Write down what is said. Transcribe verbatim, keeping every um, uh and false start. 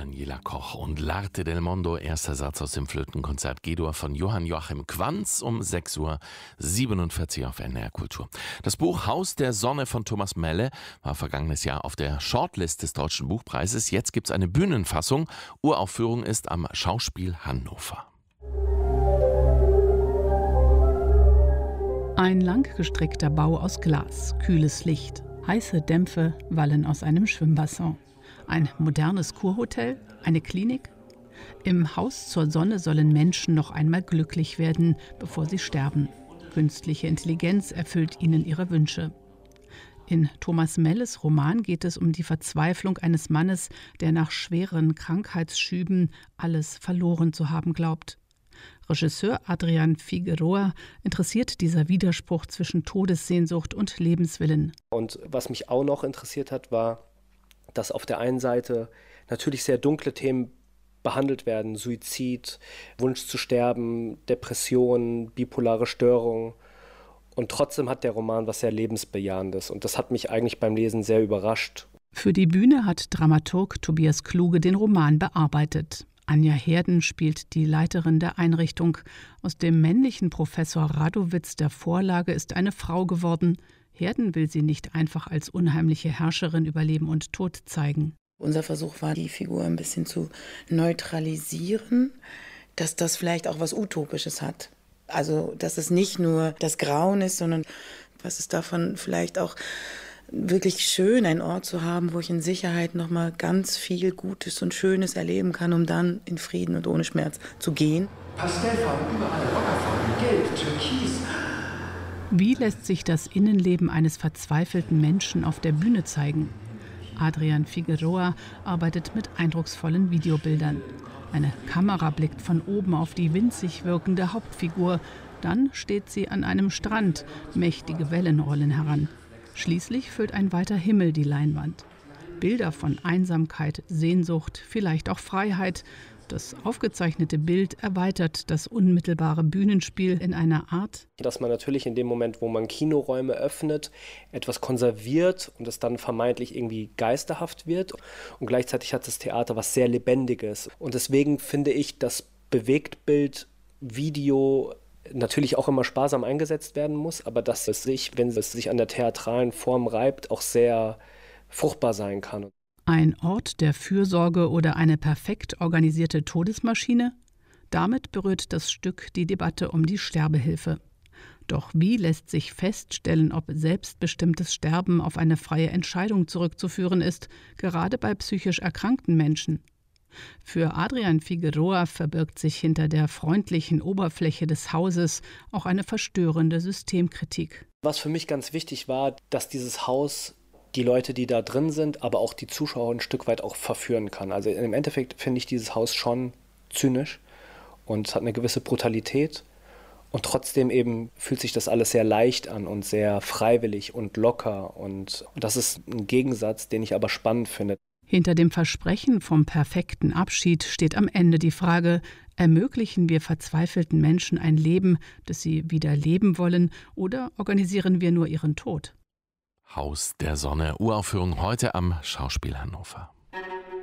Daniela Koch und L'arte del Mondo, erster Satz aus dem Flötenkonzert G-Dur von Johann Joachim Quanz um sechs Uhr siebenundvierzig auf N D R Kultur. Das Buch Haus der Sonne von Thomas Melle war vergangenes Jahr auf der Shortlist des Deutschen Buchpreises. Jetzt gibt es eine Bühnenfassung. Uraufführung ist am Schauspiel Hannover. Ein langgestreckter Bau aus Glas, kühles Licht, heiße Dämpfe wallen aus einem Schwimmbassin. Ein modernes Kurhotel, eine Klinik. Im Haus zur Sonne sollen Menschen noch einmal glücklich werden, bevor sie sterben. Künstliche Intelligenz erfüllt ihnen ihre Wünsche. In Thomas Melles Roman geht es um die Verzweiflung eines Mannes, der nach schweren Krankheitsschüben alles verloren zu haben glaubt. Regisseur Adrian Figueroa interessiert dieser Widerspruch zwischen Todessehnsucht und Lebenswillen. Und was mich auch noch interessiert hat, war, dass auf der einen Seite natürlich sehr dunkle Themen behandelt werden. Suizid, Wunsch zu sterben, Depression, bipolare Störung. Und trotzdem hat der Roman was sehr Lebensbejahendes. Und das hat mich eigentlich beim Lesen sehr überrascht. Für die Bühne hat Dramaturg Tobias Kluge den Roman bearbeitet. Anja Herden spielt die Leiterin der Einrichtung. Aus dem männlichen Professor Radowitz der Vorlage ist eine Frau geworden. Herden will sie nicht einfach als unheimliche Herrscherin über Leben und Tod zeigen. Unser Versuch war, die Figur ein bisschen zu neutralisieren, dass das vielleicht auch was Utopisches hat. Also, dass es nicht nur das Grauen ist, sondern was ist davon vielleicht auch wirklich schön, einen Ort zu haben, wo ich in Sicherheit noch mal ganz viel Gutes und Schönes erleben kann, um dann in Frieden und ohne Schmerz zu gehen. Pastellfarben überall, Rockerfarben, Gelb, Türkis. Wie lässt sich das Innenleben eines verzweifelten Menschen auf der Bühne zeigen? Adrian Figueroa arbeitet mit eindrucksvollen Videobildern. Eine Kamera blickt von oben auf die winzig wirkende Hauptfigur. Dann steht sie an einem Strand. Mächtige Wellen rollen heran. Schließlich füllt ein weiter Himmel die Leinwand. Bilder von Einsamkeit, Sehnsucht, vielleicht auch Freiheit. Das aufgezeichnete Bild erweitert das unmittelbare Bühnenspiel in einer Art, dass man natürlich in dem Moment, wo man Kinoräume öffnet, etwas konserviert und es dann vermeintlich irgendwie geisterhaft wird. Und gleichzeitig hat das Theater was sehr Lebendiges. Und deswegen finde ich, dass Bewegtbild, Video natürlich auch immer sparsam eingesetzt werden muss, aber dass es sich, wenn es sich an der theatralen Form reibt, auch sehr fruchtbar sein kann. Ein Ort der Fürsorge oder eine perfekt organisierte Todesmaschine? Damit berührt das Stück die Debatte um die Sterbehilfe. Doch wie lässt sich feststellen, ob selbstbestimmtes Sterben auf eine freie Entscheidung zurückzuführen ist, gerade bei psychisch erkrankten Menschen? Für Adrian Figueroa verbirgt sich hinter der freundlichen Oberfläche des Hauses auch eine verstörende Systemkritik. Was für mich ganz wichtig war, dass dieses Haus die Leute, die da drin sind, aber auch die Zuschauer ein Stück weit auch verführen kann. Also im Endeffekt finde ich dieses Haus schon zynisch und es hat eine gewisse Brutalität und trotzdem eben fühlt sich das alles sehr leicht an und sehr freiwillig und locker und, und das ist ein Gegensatz, den ich aber spannend finde. Hinter dem Versprechen vom perfekten Abschied steht am Ende die Frage, ermöglichen wir verzweifelten Menschen ein Leben, das sie wieder leben wollen, oder organisieren wir nur ihren Tod? Haus der Sonne, Uraufführung heute am Schauspiel Hannover.